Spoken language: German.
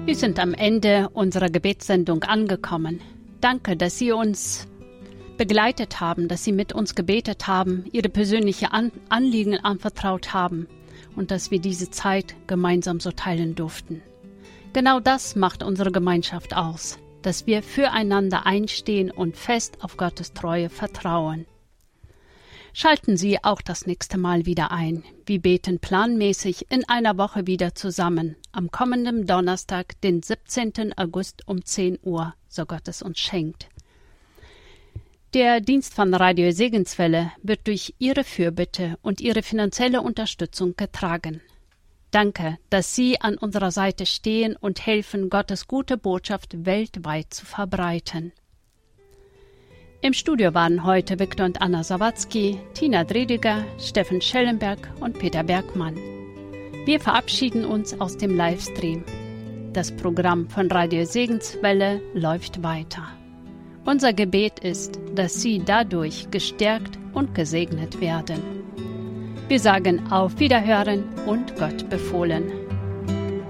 Wir sind am Ende unserer Gebetssendung angekommen. Danke, dass Sie uns begleitet haben, dass Sie mit uns gebetet haben, Ihre persönlichen Anliegen anvertraut haben und dass wir diese Zeit gemeinsam so teilen durften. Genau das macht unsere Gemeinschaft aus, dass wir füreinander einstehen und fest auf Gottes Treue vertrauen. Schalten Sie auch das nächste Mal wieder ein. Wir beten planmäßig in einer Woche wieder zusammen, am kommenden Donnerstag, den 17. August um 10 Uhr, so Gott es uns schenkt. Der Dienst von Radio Segenswelle wird durch Ihre Fürbitte und Ihre finanzielle Unterstützung getragen. Danke, dass Sie an unserer Seite stehen und helfen, Gottes gute Botschaft weltweit zu verbreiten. Im Studio waren heute Viktor und Anna Sawatzki, Tina Drediger, Steffen Schellenberg und Peter Bergmann. Wir verabschieden uns aus dem Livestream. Das Programm von Radio Segenswelle läuft weiter. Unser Gebet ist, dass Sie dadurch gestärkt und gesegnet werden. Wir sagen auf Wiederhören und Gott befohlen.